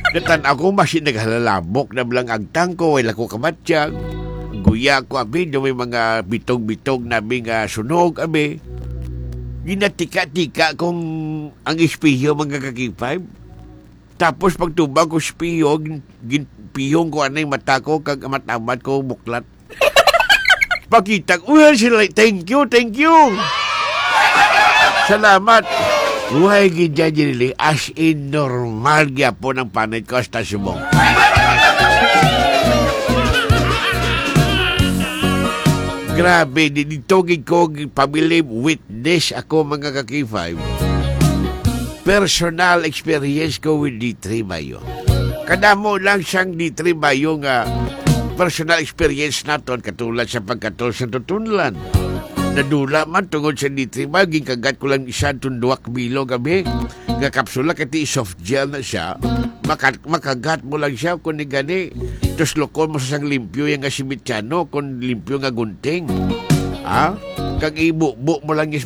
Natan ako masin naghalalabok na blang agtang ko, wala ko kamatsyag. Guya ko abi, do may mga bitog-bitog na nga sunog abi. Ginatika-tika kung ang espiyo mga kakipay. Tapos pagtubag ko espiyo, ginpiyong ko anay mata ko, kag amat-amat ko buklat. Pakita ko, sila, thank you. Salamat. Buhay gidya nili as in normal po ng panit ko hasta subong. Grabe, dinitogig ko pabilib witness ako mga kaki-5. Personal experience ko with D3 Mayo. Kadamo lang siyang D3 Mayo nga personal experience naton katulad sa pagkatol sa tutunlan. Nadula man tungod sa D3 Mayo, gikagat ko lang isa tunduak bilo gabi. Nga kapsula kati soft gel na siya. Makagat mo lang siya kung gani. Tapos lokon mo sa sang limpyo yung nga simitsano kung limpyo nga gunting. Kag ibu mo lang